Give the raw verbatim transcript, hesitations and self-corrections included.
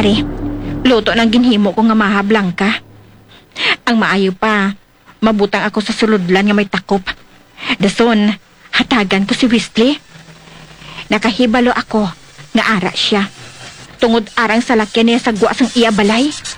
pare. Luto ng ginhimo ko nga mahablang ka. Ang maayo pa, mabutang ako sa suludlan nga may takop. Dason, hatagan ko si Wesley. Nakahibalo ako nga ara siya. Tungod arang sa lakyan niya sa guwas ang iya balay.